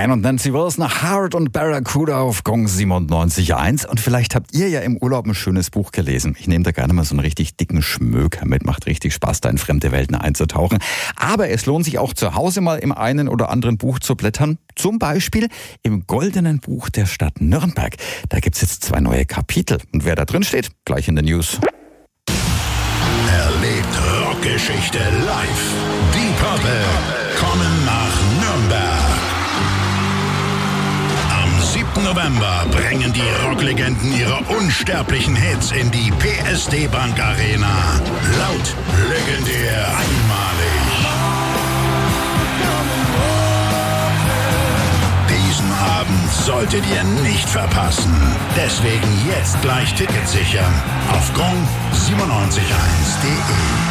Diane und Nancy Wilson, Hard und Barracuda auf Gong 97.1. Und vielleicht habt ihr ja im Urlaub ein schönes Buch gelesen. Ich nehme da gerne mal so einen richtig dicken Schmöker mit. Macht richtig Spaß, da in fremde Welten einzutauchen. Aber es lohnt sich auch zu Hause mal im einen oder anderen Buch zu blättern. Zum Beispiel im Goldenen Buch der Stadt Nürnberg. Da gibt's jetzt 2 neue Kapitel. Und wer da drin steht, gleich in den News. Erlebt Rockgeschichte live. Die Purple kommen nach Nürnberg. Am 7. November bringen die Rocklegenden ihre unsterblichen Hits in die PSD Bank Arena. Laut, legendär, einmalig. Diesen Abend solltet ihr nicht verpassen. Deswegen jetzt gleich Tickets sichern auf gong971.de.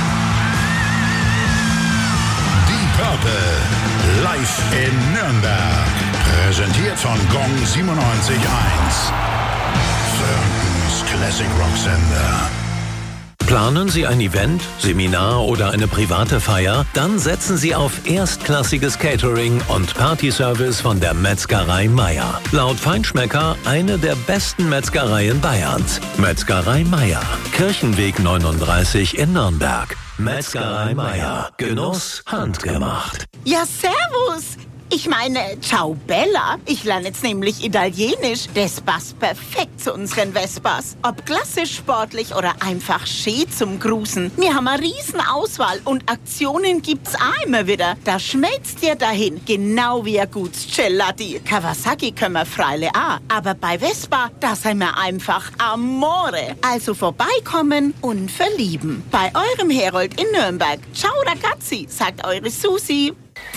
Die Purple live in Nürnberg. Präsentiert von Gong 97.1. Frankens Classic Rock Sender. Planen Sie ein Event, Seminar oder eine private Feier? Dann setzen Sie auf erstklassiges Catering und Partyservice von der Metzgerei Meier. Laut Feinschmecker eine der besten Metzgereien Bayerns. Metzgerei Meier, Kirchenweg 39 in Nürnberg. Metzgerei Meier, Genuss handgemacht. Ja, servus! Ich meine, ciao Bella. Ich lerne jetzt nämlich Italienisch. Das passt perfekt zu unseren Vespas. Ob klassisch, sportlich oder einfach schön zum Grußen. Wir haben eine riesen Auswahl und Aktionen gibt's auch immer wieder. Da schmelzt dir dahin, genau wie ein gutes Gelati. Kawasaki können wir freilich auch, aber bei Vespa, da sind wir einfach Amore. Also vorbeikommen und verlieben. Bei eurem Herold in Nürnberg. Ciao ragazzi, sagt eure Susi.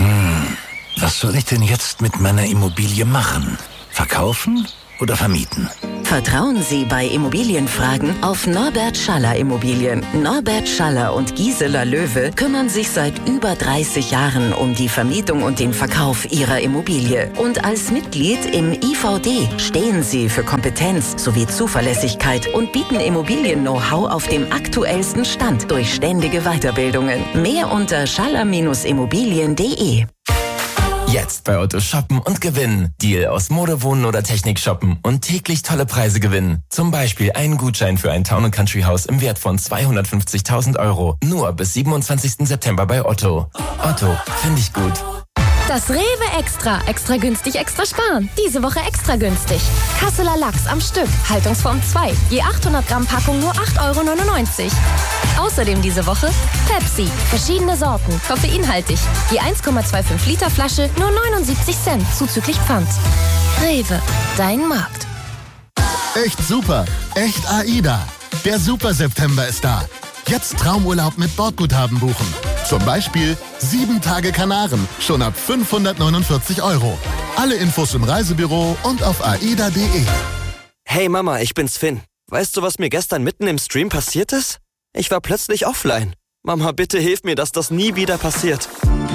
Was soll ich denn jetzt mit meiner Immobilie machen? Verkaufen oder vermieten? Vertrauen Sie bei Immobilienfragen auf Norbert Schaller Immobilien. Norbert Schaller und Gisela Löwe kümmern sich seit über 30 Jahren um die Vermietung und den Verkauf Ihrer Immobilie. Und als Mitglied im IVD stehen Sie für Kompetenz sowie Zuverlässigkeit und bieten Immobilien-Know-how auf dem aktuellsten Stand durch ständige Weiterbildungen. Mehr unter schaller-immobilien.de. Jetzt bei Otto shoppen und gewinnen. Deal aus Mode, Wohnen oder Technik shoppen und täglich tolle Preise gewinnen. Zum Beispiel einen Gutschein für ein Town & Country Haus im Wert von 250.000 €. Nur bis 27. September bei Otto. Otto, finde ich gut. Das Rewe Extra. Extra günstig, extra sparen. Diese Woche extra günstig. Kasseler Lachs am Stück. Haltungsform 2. Je 800 Gramm Packung nur 8,99 €. Außerdem diese Woche Pepsi. Verschiedene Sorten. Koffeinhaltig. Je 1,25 Liter Flasche nur 79 Cent. Zuzüglich Pfand. Rewe. Dein Markt. Echt super. Echt AIDA. Der Super September ist da. Jetzt Traumurlaub mit Bordguthaben buchen. Zum Beispiel 7 Tage Kanaren, schon ab 549 €. Alle Infos im Reisebüro und auf aida.de. Hey Mama, ich bin's Finn. Weißt du, was mir gestern mitten im Stream passiert ist? Ich war plötzlich offline. Mama, bitte hilf mir, dass das nie wieder passiert.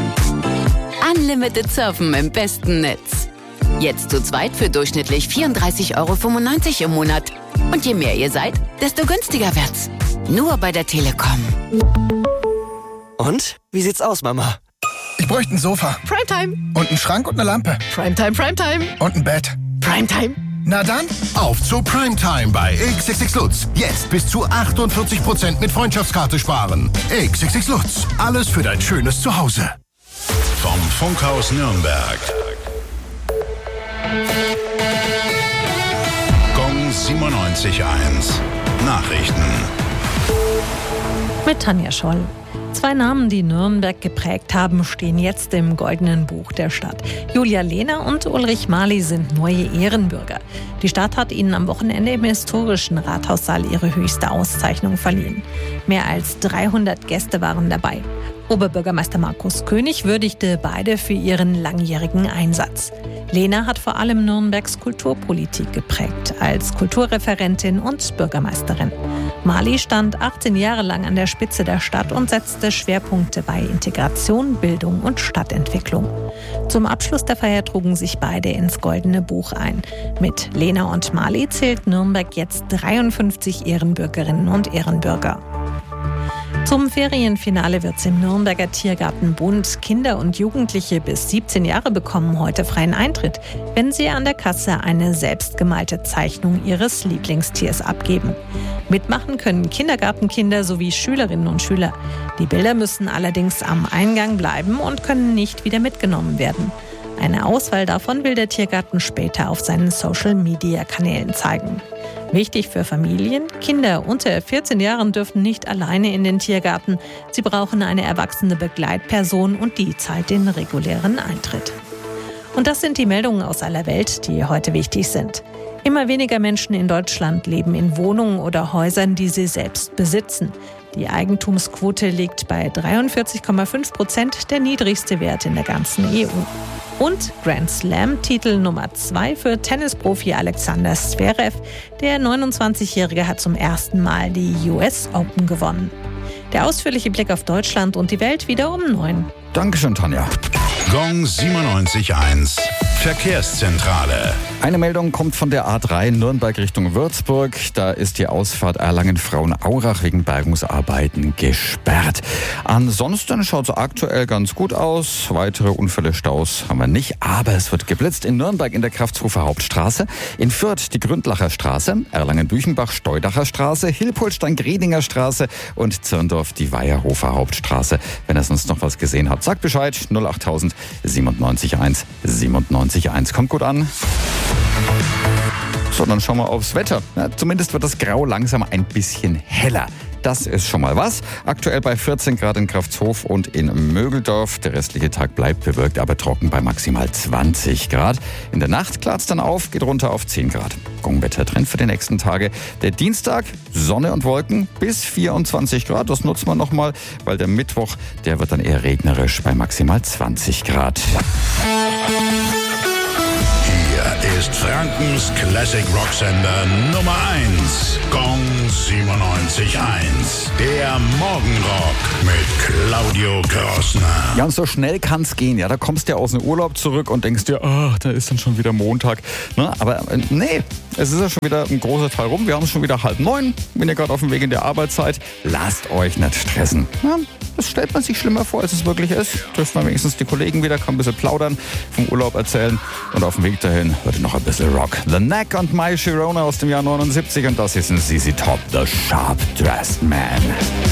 Unlimited Surfen im besten Netz. Jetzt zu zweit für durchschnittlich 34,95 € im Monat. Und je mehr ihr seid, desto günstiger wird's. Nur bei der Telekom. Und? Wie sieht's aus, Mama? Ich bräuchte ein Sofa. Primetime. Und einen Schrank und eine Lampe. Primetime, Primetime. Und ein Bett. Primetime. Na dann, auf zu Primetime bei XXX Lutz. Jetzt bis zu 48% mit Freundschaftskarte sparen. XXX Lutz. Alles für dein schönes Zuhause. Vom Funkhaus Nürnberg. Gong 97.1. Nachrichten. Mit Tanja Scholl. 2 Namen, die Nürnberg geprägt haben, stehen jetzt im Goldenen Buch der Stadt. Julia Lehner und Ulrich Marli sind neue Ehrenbürger. Die Stadt hat ihnen am Wochenende im historischen Rathaussaal ihre höchste Auszeichnung verliehen. Mehr als 300 Gäste waren dabei. Oberbürgermeister Markus König würdigte beide für ihren langjährigen Einsatz. Lehner hat vor allem Nürnbergs Kulturpolitik geprägt, als Kulturreferentin und Bürgermeisterin. Marli stand 18 Jahre lang an der Spitze der Stadt und setzte Schwerpunkte bei Integration, Bildung und Stadtentwicklung. Zum Abschluss der Feier trugen sich beide ins Goldene Buch ein. Mit Lehner und Marli zählt Nürnberg jetzt 53 Ehrenbürgerinnen und Ehrenbürger. Zum Ferienfinale wird es im Nürnberger Tiergarten bunt. Kinder und Jugendliche bis 17 Jahre bekommen heute freien Eintritt, wenn sie an der Kasse eine selbstgemalte Zeichnung ihres Lieblingstiers abgeben. Mitmachen können Kindergartenkinder sowie Schülerinnen und Schüler. Die Bilder müssen allerdings am Eingang bleiben und können nicht wieder mitgenommen werden. Eine Auswahl davon will der Tiergarten später auf seinen Social-Media-Kanälen zeigen. Wichtig für Familien: Kinder unter 14 Jahren dürfen nicht alleine in den Tiergarten. Sie brauchen eine erwachsene Begleitperson und die zahlt den regulären Eintritt. Und das sind die Meldungen aus aller Welt, die heute wichtig sind. Immer weniger Menschen in Deutschland leben in Wohnungen oder Häusern, die sie selbst besitzen. Die Eigentumsquote liegt bei 43,5%, der niedrigste Wert in der ganzen EU. Und Grand Slam-Titel Nummer 2 für Tennisprofi Alexander Zverev. Der 29-Jährige hat zum ersten Mal die US Open gewonnen. Der ausführliche Blick auf Deutschland und die Welt wieder um 9. Dankeschön, Tanja. Gong 97.1 Verkehrszentrale. Eine Meldung kommt von der A3 Nürnberg Richtung Würzburg. Da ist die Ausfahrt Erlangen-Frauenaurach wegen Bergungsarbeiten gesperrt. Ansonsten schaut es aktuell ganz gut aus. Weitere Unfälle, Staus haben wir nicht. Aber es wird geblitzt in Nürnberg in der Kraftshofer Hauptstraße, in Fürth die Gründlacher Straße, Erlangen-Büchenbach Steudacher Straße, Hilpolstein-Gredinger Straße und Zirndorf die Weierhofer Hauptstraße. Wenn ihr sonst noch was gesehen habt, sagt Bescheid. 08000 97.1 97.1. Kommt gut an. So, dann schauen wir aufs Wetter. Ja, zumindest wird das Grau langsam ein bisschen heller. Das ist schon mal was. Aktuell bei 14 Grad in Kraftshof und in Mögeldorf. Der restliche Tag bleibt bewölkt, aber trocken bei maximal 20 Grad. In der Nacht klart es dann auf, geht runter auf 10 Grad. Gongwetter-Trend für die nächsten Tage. Der Dienstag, Sonne und Wolken bis 24 Grad. Das nutzen wir nochmal, weil der Mittwoch, der wird dann eher regnerisch bei maximal 20 Grad. Hier ist Frankens Classic Rocksender Nummer 1. Gong 97.1. Der Morgenrock mit Claudio Grossner. Ja, und so schnell kann's gehen. Ja, da kommst du ja aus dem Urlaub zurück und denkst dir, da ist dann schon wieder Montag. Ne? Aber nee, es ist ja schon wieder ein großer Teil rum. Wir haben es schon wieder 8:30. Wenn ihr gerade auf dem Weg in der Arbeit seid, lasst euch nicht stressen. Ja, das stellt man sich schlimmer vor, als es wirklich ist. Trifft man wenigstens die Kollegen wieder, kann ein bisschen plaudern, vom Urlaub erzählen. Und auf dem Weg dahin wird noch ein bisschen Rock. The Knack und My Sharona aus dem Jahr 79. Und das ist ein ZZ Top, The Sharp Dressed Man.